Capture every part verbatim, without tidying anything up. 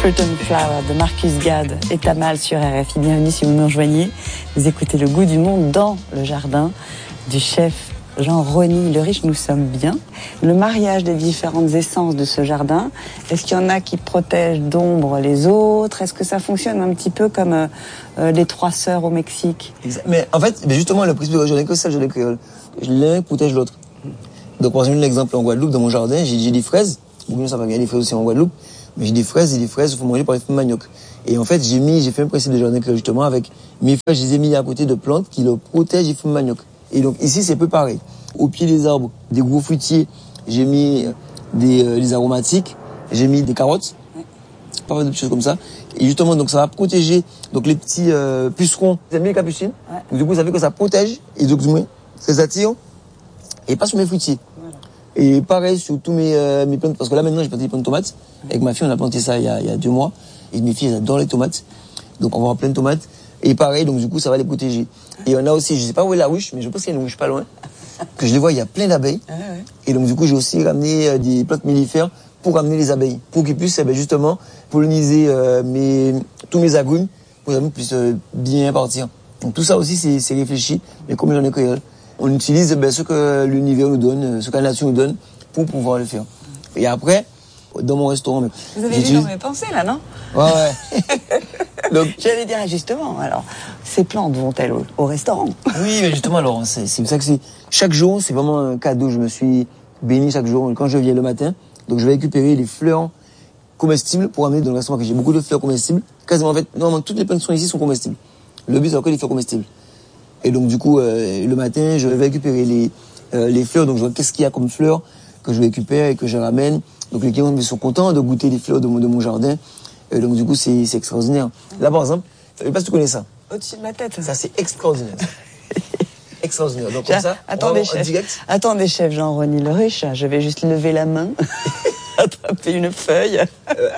Fruit and Flower de Marcus Gad et Tamal sur R F I. Bienvenue si vous nous rejoignez. Vous écoutez Le Goût du Monde dans le jardin du chef Jean Rony Le Riche. Nous sommes bien. Le mariage des différentes essences de ce jardin, est-ce qu'il y en a qui protègent d'ombre les autres? Est-ce que ça fonctionne un petit peu comme euh, les trois sœurs au Mexique? Exact. Mais en fait, mais justement, le principe de la journée que ça, je l'ai créole. L'un protège l'autre. Donc, par exemple, l'exemple en Guadeloupe, dans mon jardin, j'ai, j'ai des fraises. Beaucoup de gens savent bien des fraises aussi en Guadeloupe. Mais j'ai des fraises et des fraises, il faut manger par les fruits de manioc. Et en fait, j'ai mis, j'ai fait un principe de jardin justement avec mes fraises, je les ai mis à côté de plantes qui leur protègent les fruits de manioc. Et donc ici, c'est un peu pareil. Au pied des arbres, des gros fruitiers, j'ai mis des, euh, des aromatiques, j'ai mis des carottes, pas mal de petites choses comme ça. Et justement, donc ça va protéger donc les petits euh, pucerons. Vous avez mis les capucines. Ouais. Donc du coup, ça fait que ça protège et donc du moins, ça les attire et pas sur mes fruitiers. Et pareil sur tous mes, euh, mes plantes, parce que là maintenant j'ai planté des plantes de tomates. Avec ma fille on a planté ça il y a, il y a deux mois. Et mes filles elles adorent les tomates. Donc on va avoir plein de tomates. Et pareil, donc du coup ça va les protéger. Et on a aussi, je sais pas où est la ruche, mais je pense qu'il y a une ruche pas loin. Que je les vois, il y a plein d'abeilles. Ah ouais. Et donc du coup j'ai aussi ramené euh, des plantes mellifères pour ramener les abeilles. Pour qu'ils puissent eh ben, justement polliniser euh, mes, tous mes agrumes, pour qu'ils puissent euh, bien partir. Donc tout ça aussi c'est, c'est réfléchi, mais comme j'en ai créole. On utilise ben, ce que l'univers nous donne, ce que la nature nous donne pour pouvoir le faire. Et après, dans mon restaurant... Vous avez vu dans mes pensées, là, non? Ouais, ouais. Donc, j'allais dire, justement, alors, ces plantes vont-elles au, au restaurant? Oui, mais justement, alors, c'est, c'est ça que c'est... Chaque jour, c'est vraiment un cadeau. Je me suis béni chaque jour. Quand je viens le matin, donc je vais récupérer les fleurs comestibles pour amener dans le restaurant. J'ai beaucoup de fleurs comestibles. Quasiment, en fait, normalement, toutes les plantes qui sont ici sont comestibles. Le but, c'est encore les fleurs comestibles. Et donc du coup, euh, le matin, je vais récupérer les, euh, les fleurs. Donc je vois qu'est-ce qu'il y a comme fleurs que je récupère et que je ramène. Donc les clients sont contents de goûter les fleurs de mon, de mon jardin. Et donc du coup, c'est, c'est extraordinaire. Là par exemple, je ne sais pas si tu connais ça. Au-dessus de ma tête. Ça, c'est extraordinaire. extraordinaire. Donc Tiens, comme ça, attendez, chef. direct. Attendez, chef Jean Rony Le Riche, je vais juste lever la main, attraper une feuille. Euh.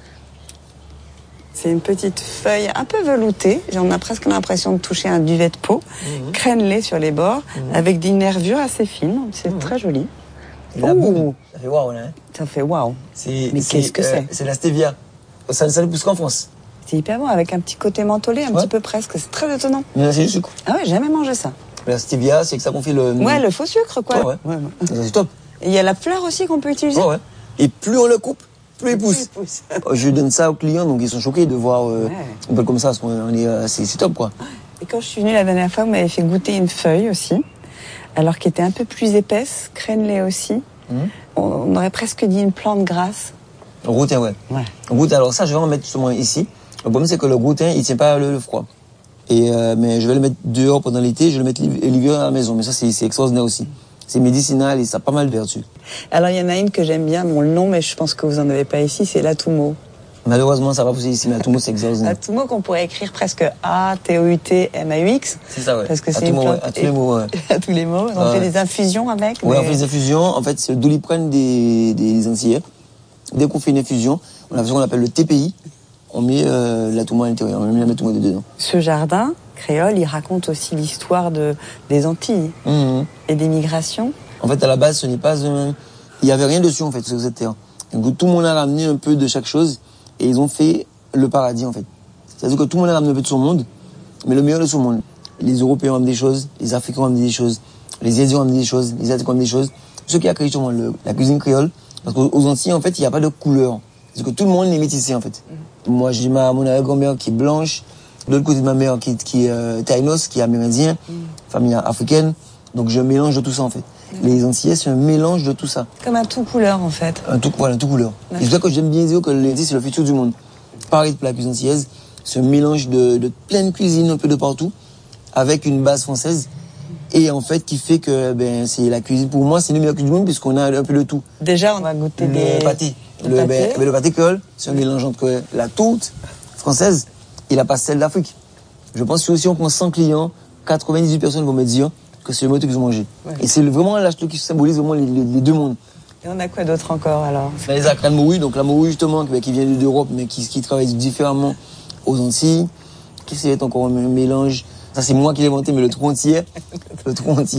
C'est une petite feuille un peu veloutée. On a presque l'impression de toucher un duvet de peau, mmh. crénelé sur les bords, mmh. avec des nervures assez fines. C'est mmh. très joli. La boue, ça fait waouh là. Hein. Ça fait waouh. C'est, Mais c'est, qu'est-ce que euh, c'est? C'est la stevia. Ça, ça ne pousse qu'en France. C'est hyper bon, avec un petit côté mentholé, un ouais. petit peu presque. C'est très étonnant. Mais c'est du sucre. Ah ouais, j'ai jamais mangé ça. La stevia, c'est que ça qu'on fait le... Ouais, le faux sucre, quoi. Ouais, ouais. ouais. C'est top. Et il y a la fleur aussi qu'on peut utiliser. Ouais, ouais. Et plus on le coupe, plus il pousse. Plus il pousse. Je donne ça aux clients, donc ils sont choqués de voir euh, ouais. un peu comme ça. On est, euh, c'est, c'est top, quoi. Et quand je suis venue la dernière fois, vous m'avez fait goûter une feuille aussi, alors qui était un peu plus épaisse, crénelée aussi. Mmh. On, on aurait presque dit une plante grasse. Le groutin, ouais. ouais. Le groutin, alors ça, je vais en mettre justement ici. Le problème, c'est que le groutin, il tient pas le, le froid. Et euh, mais je vais le mettre dehors pendant l'été, je vais le mettre l'hiver à la maison. Mais ça, c'est, c'est extraordinaire aussi. C'est médicinal et ça a pas mal de vertus. Alors, il y en a une que j'aime bien, bon, le nom, mais je pense que vous en avez pas ici, c'est l'atumo. Malheureusement, ça va pousser ici, mais l'atumo, c'est extraordinaire. L'atumo qu'on pourrait écrire presque A T O U T M A U X. C'est ça, ouais. Parce que c'est Atumo, une plante. Ouais, à tous les mots, ouais. À tous les mots. On ouais. fait des infusions avec. Ouais, des... on fait des infusions. En fait, c'est le doliprane des, des Antillais. Dès qu'on fait une infusion, on a ce qu'on appelle le T P I. On met euh, l'atumo à l'intérieur, on met l'atumo dedans. Ce jardin créole, il raconte aussi l'histoire de, des Antilles mmh. et des migrations. En fait, à la base, ce n'est pas un... Il n'y avait rien dessus, en fait, sur cette terre. Donc, tout le monde a ramené un peu de chaque chose et ils ont fait le paradis, en fait. C'est-à-dire que tout le monde a ramené un peu de son monde, mais le meilleur de son monde. Les Européens ont ramené des choses, les Africains ont ramené des choses, les Asiens ont ramené des choses, les Asiatiques ont ramené des choses. Ce qui a créé justement le, la cuisine créole, parce qu'aux Antilles, en fait, il n'y a pas de couleur. C'est-à-dire que tout le monde est métissé, en fait. Mmh. Moi, j'ai ma, mon arrière-grand-mère qui est blanche, de l'autre côté de ma mère qui, qui est euh, taïnos, qui est amérindien, mmh. famille africaine. Donc, je mélange de tout ça, en fait. Mmh. Les Antillais, c'est un mélange de tout ça. Comme un tout couleur, en fait. Un tout, voilà, un tout couleur. Ouais. Et c'est pour ça que j'aime bien dire que les Antilles, c'est le futur du monde. Pareil pour la cuisine antillaise, c'est un mélange de, de plein de cuisines un peu de partout, avec une base française. Et en fait, qui fait que ben, c'est la cuisine, pour moi, c'est le meilleur cuisine du monde, puisqu'on a un peu de tout. Déjà, on va goûter le des... pâté. Le, le pâté. Ben, ben, le pâté créole, c'est un mélange entre la tourte française et la pastelle d'Afrique. Je pense que si on prend cent clients, quatre-vingt-dix-huit personnes vont me dire que c'est le meilleur truc qu'ils ont mangé. Ouais. Et c'est vraiment là qui symbolise vraiment les, les, les deux mondes. Et on a quoi d'autre encore, alors? On a les acres de morue, donc la morue, justement, qui, qui vient d'Europe, mais qui, qui travaille différemment aux Antilles. Qui c'est encore un mélange? Ça, c'est moi qui l'ai inventé, mais le trou entier. Le trou entier.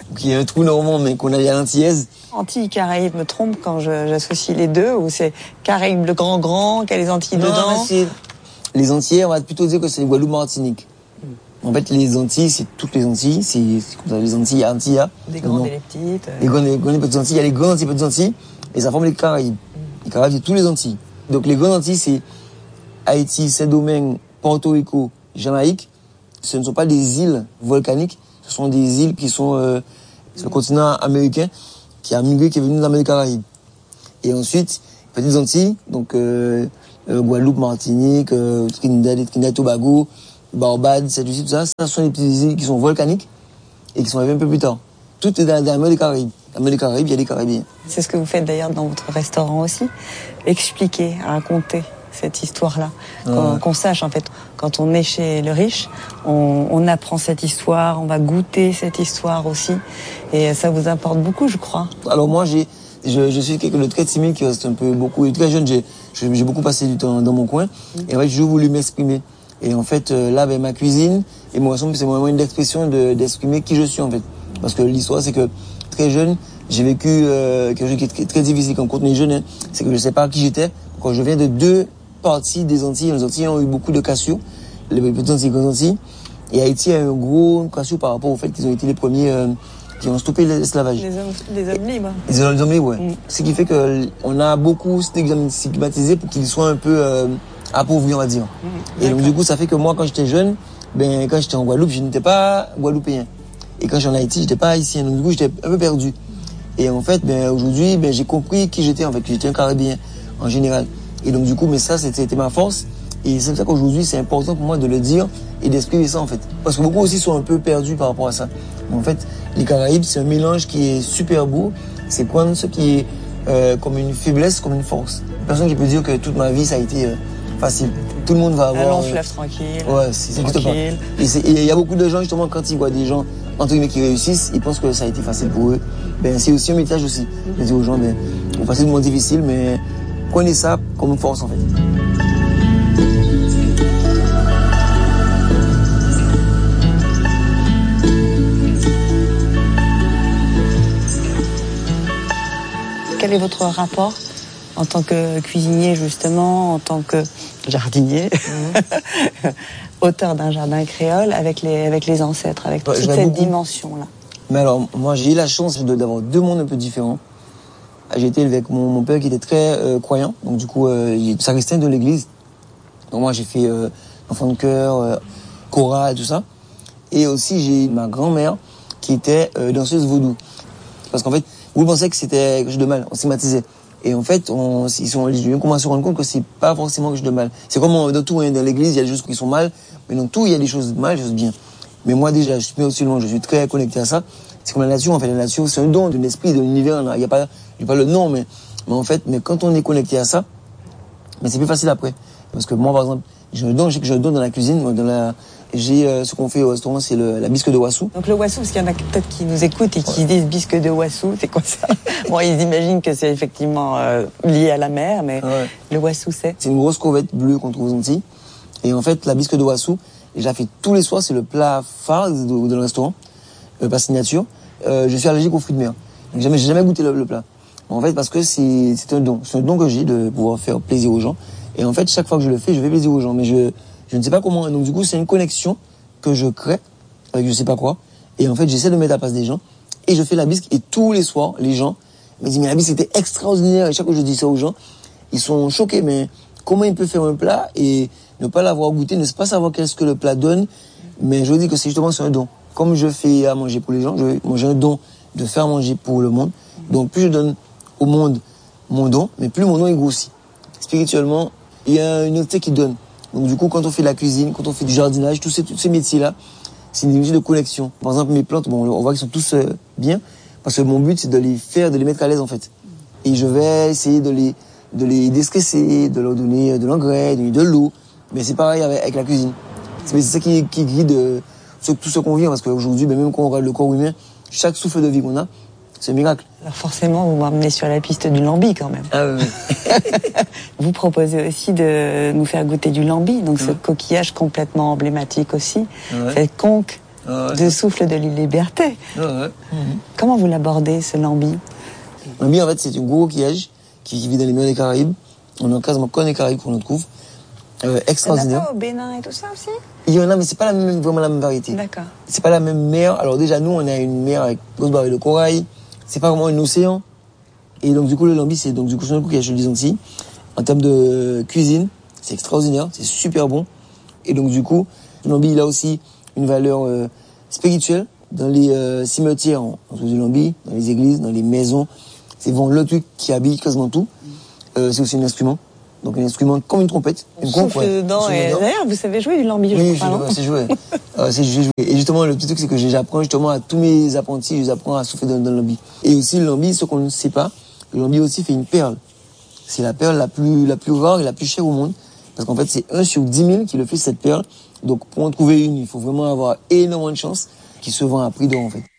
qui est un trou normand, mais qu'on a à l'antillaise. Antilles, Caraïbes, me trompe quand je, j'associe les deux, ou c'est Caraïbes le grand grand, qu'il y a les Antilles non, dedans? C'est les Antilles, on va plutôt dire que c'est les Guadeloupe, Martinique. Mm. En fait, les Antilles, c'est toutes les Antilles, c'est, c'est comme ça, les Antilles, Antilles. Des grandes et les petites. Euh... Les grandes et les petites Antilles, il y a les grandes Antilles, petites Antilles, et ça forme les Caraïbes. Mm. Les Caraïbes, c'est tous les Antilles. Donc les grandes Antilles, c'est Haïti, Saint-Domingue, Porto Rico, Jamaïque. Ce ne sont pas des îles volcaniques, ce sont des îles qui sont euh, sur le continent américain, qui a migré, qui est venu dans l'Amérique Caraïbe. Et ensuite, petites Antilles, donc euh, euh, Guadeloupe, Martinique, euh, Trinidad, Trinidad, Tobago, Barbade, Saint-Lucie, tout ça, ça sont des petites îles qui sont volcaniques et qui sont arrivées un peu plus tard. Tout est dans, dans la mer des Caraïbes. Dans la mer des Caraïbes, il y a des Caraïbiens. C'est ce que vous faites d'ailleurs dans votre restaurant aussi. Expliquer, raconter cette histoire-là. Qu'on, ouais. qu'on sache, en fait, quand on est chez le riche, on, on apprend cette histoire, on va goûter cette histoire aussi. Et ça vous importe beaucoup, je crois. Alors moi, j'ai, je, je suis quelqu'un de très timide qui reste un peu beaucoup, et très jeune, j'ai, j'ai beaucoup passé du temps dans mon coin. Mmh. Et en fait, j'ai voulu m'exprimer. Et en fait, là, ben, ma cuisine et mon restaurant, c'est mon moyen d'expression, de, d'exprimer qui je suis, en fait. Parce que l'histoire, c'est que très jeune, j'ai vécu euh, quelque chose qui est très, très difficile quand on est jeune. Hein, c'est que je ne sais pas qui j'étais. Quand je viens de deux parties des Antilles, les Antilles ont eu beaucoup de cassures, les petites Antilles, les grandes Antilles. Et Haïti a eu un gros cassure par rapport au fait qu'ils ont été les premiers euh, qui ont stoppé l'esclavage. Les hommes, les hommes libres. Les hommes libres, ouais. Mm. Ce qui fait qu'on a beaucoup stigmatisé pour qu'ils soient un peu euh, appauvris, on va dire. Mm. Et donc du coup, ça fait que moi, quand j'étais jeune, ben quand j'étais en Guadeloupe, je n'étais pas guadeloupéen. Et quand j'étais en Haïti, j'étais pas haïtien. Donc du coup, j'étais un peu perdu. Et en fait, ben aujourd'hui, ben j'ai compris qui j'étais en fait, que j'étais un Caribéen en général. Et donc du coup, mais ça, c'était ma force. Et c'est pour ça qu'aujourd'hui, c'est important pour moi de le dire et d'exprimer ça en fait. Parce que beaucoup aussi sont un peu perdus par rapport à ça. Mais en fait, les Caraïbes, c'est un mélange qui est super beau. C'est quoi ce qui est euh, comme une faiblesse, comme une force. Personne qui peut dire que toute ma vie, ça a été euh, facile. Tout le monde va avoir... Un long fleuve tranquille. Ouais, c'est, c'est juste pas. Et il y a beaucoup de gens, justement, quand ils voient des gens, entre guillemets, qui réussissent, ils pensent que ça a été facile pour eux. Ben, c'est aussi un message aussi. Je dis aux gens, ben, on passe des moments difficiles, mais prenez ça comme une force, en fait. Quel est votre rapport en tant que cuisinier, justement, en tant que jardinier, mmh. auteur d'un jardin créole, avec les, avec les ancêtres, avec toute cette beaucoup. dimension-là? Mais alors, moi, j'ai eu la chance de, d'avoir deux mondes un peu différents. J'ai été élevé avec mon, mon père qui était très euh, croyant, donc du coup, euh, ça restait de l'église. Donc moi, j'ai fait euh, enfant de chœur, euh, chorale, tout ça. Et aussi, j'ai ma grand-mère qui était euh, danseuse vaudou. Parce qu'en fait, vous pensez que c'était quelque chose de mal, on stigmatisait. Et en fait, on, ils sont, j'ai commencé à se rendre compte que c'est pas forcément quelque chose de mal. C'est comme dans tout, hein, dans l'église, il y a des choses qui sont mal, mais dans tout, il y a des choses mal, des choses bien. Mais moi, déjà, je suis aussi loin, je suis très connecté à ça. C'est comme la nature, en fait, la nature, c'est un don de l'esprit, de l'univers. Il n'y a pas, il n'y a pas le nom, mais, mais en fait, mais quand on est connecté à ça, mais c'est plus facile après. Parce que moi, par exemple, j'ai un don, j'ai que j'ai un don dans la cuisine, dans la, j'ai, euh, ce qu'on fait au restaurant, c'est le, la bisque de Wassou. Donc le Wassou, parce qu'il y en a peut-être qui nous écoutent et qui ouais. disent bisque de Wassou, c'est quoi ça? Bon, ils imaginent que c'est effectivement euh, lié à la mer, mais ouais. le Wassou, c'est? C'est une grosse crevette bleue qu'on trouve aux Antilles. Et en fait, la bisque de Wassou, je la fais tous les soirs, c'est le plat phare de, de, de le restaurant, euh, par signature. Euh, je suis allergique aux fruits de mer. Donc jamais, j'ai jamais goûté le, le plat. En fait, parce que c'est, c'est un don. C'est un don que j'ai de pouvoir faire plaisir aux gens. Et en fait, chaque fois que je le fais, je fais plaisir aux gens. Mais je, je ne sais pas comment. Donc du coup, c'est une connexion que je crée avec je sais pas quoi. Et en fait, j'essaie de mettre à la place des gens. Et je fais la bisque. Et tous les soirs, les gens me disent, mais la bisque c'était extraordinaire. Et chaque fois que je dis ça aux gens, ils sont choqués. Mais comment ils peuvent faire un plat et ne pas l'avoir goûté, ne pas savoir qu'est-ce que le plat donne. Mais je dis que c'est justement c'est un don. Comme je fais à manger pour les gens, je, moi j'ai un don de faire manger pour le monde. Donc plus je donne au monde mon don, mais plus mon don est grossit. Spirituellement, il y a une unité qui donne. Donc du coup, quand on fait de la cuisine, quand on fait du jardinage, tous ces, tous ces métiers-là, c'est une unité de connexion. Par exemple, mes plantes, bon, on voit qu'ils sont tous euh, bien, parce que mon but, c'est de les faire, de les mettre à l'aise en fait. Et je vais essayer de les, de les déstresser, de leur donner de l'engrais, de, de l'eau. Mais c'est pareil avec, avec la cuisine. C'est, c'est ça qui, qui guide euh, tout ce qu'on vit, parce qu'aujourd'hui, ben, même quand on regarde le corps humain, chaque souffle de vie qu'on a, c'est un miracle. Alors forcément, vous m'emmenez sur la piste du lambi quand même. Ah oui. Vous proposez aussi de nous faire goûter du lambi, donc ouais. ce coquillage complètement emblématique aussi. Ouais. C'est conque Ah ouais. de souffle de la liberté. Ah ouais. Mm-hmm. Comment vous l'abordez, ce lambi? Lambi, en fait, c'est un gros coquillage qui, qui vit dans les mers des Caraïbes. On a quasiment que les Caraïbes qu'on le trouve. Euh, extraordinaire. Il y en a pas au Bénin et tout ça aussi? Il y en a, mais c'est pas la même, vraiment la même variété. D'accord. C'est pas la même mer. Alors déjà, nous, on a une mer avec grosse barrière de corail. C'est pas vraiment un océan. Et donc, du coup, le lambi, c'est donc du coup, c'est un coquillage des Antilles. En termes de cuisine, c'est extraordinaire. C'est super bon. Et donc, du coup, le lambi, il a aussi une valeur euh, spirituelle. Dans les euh, cimetières, on trouve du lambi. Dans les églises, dans les maisons. C'est vraiment le truc qui habille quasiment tout. Euh, c'est aussi un instrument. Donc un instrument comme une trompette. On une souffle ouais. dedans. Et d'ailleurs, vous savez jouer du lambi, oui, je crois. Oui, c'est joué. euh, c'est joué. Et justement, le petit truc, c'est que j'apprends justement à tous mes apprentis, je les apprends à souffler dans, dans le lambi. Et aussi, le lambi, ce qu'on ne sait pas, le lambi aussi fait une perle. C'est la perle la plus, la plus rare et la plus chère au monde. Parce qu'en fait, c'est un sur dix mille qui le fait, cette perle. Donc, pour en trouver une, il faut vraiment avoir énormément de chance, qui se vend à prix d'or, en fait.